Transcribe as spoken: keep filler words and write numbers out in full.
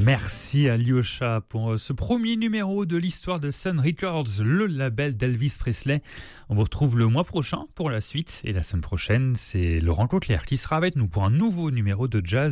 Merci Alyosha pour ce premier numéro de l'histoire de Sun Records, le label d'Elvis Presley. On vous retrouve le mois prochain pour la suite. Et la semaine prochaine, c'est Laurent Cauclair qui sera avec nous pour un nouveau numéro de jazz.